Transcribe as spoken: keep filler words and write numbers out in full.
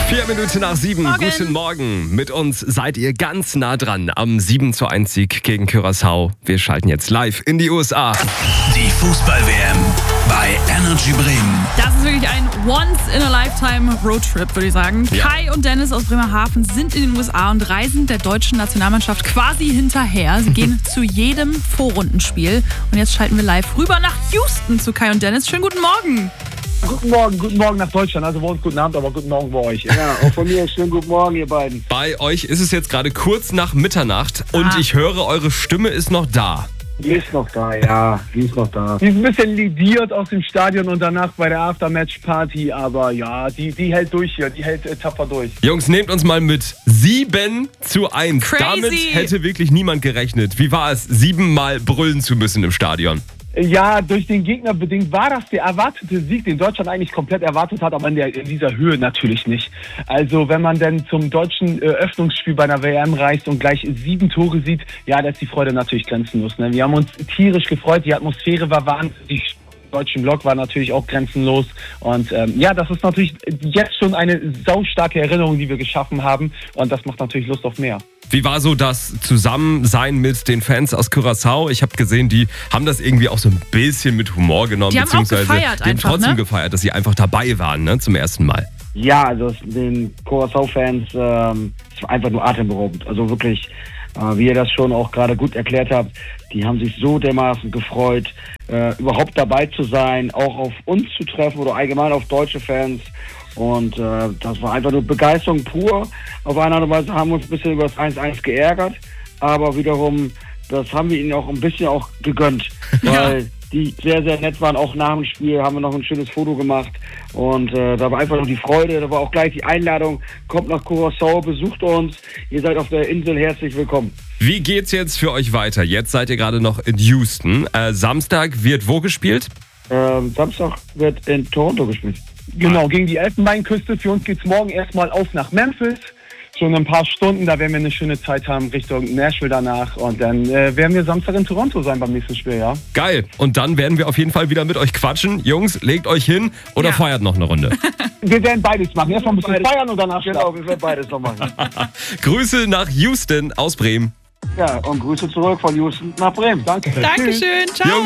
Vier Minuten nach sieben. Morgen. Guten Morgen. Mit uns seid ihr ganz nah dran am sieben zu eins Sieg gegen Curaçao. Wir schalten jetzt live in die U S A. Die Fußball-W M bei Energy Bremen. Das ist wirklich ein Once-in-a-Lifetime-Roadtrip, würde ich sagen. Ja. Kai und Dennis aus Bremerhaven sind in den U S A und reisen der deutschen Nationalmannschaft quasi hinterher. Sie gehen zu jedem Vorrundenspiel. Und jetzt schalten wir live rüber nach Houston zu Kai und Dennis. Schönen guten Morgen. Guten Morgen, guten Morgen nach Deutschland. Also bei uns guten Abend, aber guten Morgen bei euch. Ja, auch von mir schönen guten Morgen, ihr beiden. Bei euch ist es jetzt gerade kurz nach Mitternacht und Ah. ich höre, eure Stimme ist noch da. Die ist noch da, ja, die ist noch da. Die ist ein bisschen lidiert aus dem Stadion und danach bei der Aftermatch-Party, aber ja, die, die hält durch hier, die hält äh, tapfer durch. Jungs, nehmt uns mal mit. sieben zu eins. Crazy. Damit hätte wirklich niemand gerechnet. Wie war es, siebenmal brüllen zu müssen im Stadion? Ja, durch den Gegner bedingt war das der erwartete Sieg, den Deutschland eigentlich komplett erwartet hat, aber in, der, in dieser Höhe natürlich nicht. Also wenn man denn zum deutschen äh, Öffnungsspiel bei einer W M reist und gleich sieben Tore sieht, ja, da ist die Freude natürlich grenzenlos. Ne? Wir haben uns tierisch gefreut, die Atmosphäre war wahnsinnig. Die deutschen Block war natürlich auch grenzenlos und ähm, ja, das ist natürlich jetzt schon eine saustarke Erinnerung, die wir geschaffen haben und das macht natürlich Lust auf mehr. Wie war so das Zusammensein mit den Fans aus Curaçao? Ich habe gesehen, die haben das irgendwie auch so ein bisschen mit Humor genommen. Die haben auch gefeiert die haben einfach, trotzdem ne? gefeiert, dass sie einfach dabei waren, ne, zum ersten Mal. Ja, also den Curaçao-Fans ähm, es war einfach nur atemberaubend. Also wirklich, äh, wie ihr das schon auch gerade gut erklärt habt, die haben sich so dermaßen gefreut, äh, überhaupt dabei zu sein, auch auf uns zu treffen oder allgemein auf deutsche Fans. Und äh, das war einfach nur Begeisterung pur. Auf eine Art und Weise haben wir uns ein bisschen über das eins eins geärgert, aber wiederum, das haben wir ihnen auch ein bisschen auch gegönnt, weil die sehr, sehr nett waren. Auch nach dem Spiel haben wir noch ein schönes Foto gemacht und äh, da war einfach nur die Freude, da war auch gleich die Einladung, kommt nach Curaçao, besucht uns, ihr seid auf der Insel herzlich willkommen. Wie geht's jetzt für euch weiter? Jetzt seid ihr gerade noch in Houston. Äh, Samstag wird wo gespielt? Ähm, Samstag wird in Toronto gespielt. Genau, gegen die Elfenbeinküste. Für uns geht's morgen erstmal auf nach Memphis. Schon in ein paar Stunden, da werden wir eine schöne Zeit haben Richtung Nashville danach. Und dann äh, werden wir Samstag in Toronto sein beim nächsten Spiel, ja. Geil. Und dann werden wir auf jeden Fall wieder mit euch quatschen. Jungs, legt euch hin oder Ja. feiert noch eine Runde. Wir werden beides machen. Erstmal ein bisschen Beides. feiern und danach Genau, schlafen. wir werden beides noch machen. Grüße nach Houston aus Bremen. Ja, und Grüße zurück von Houston nach Bremen. Danke. Dankeschön. Ciao. Jungs,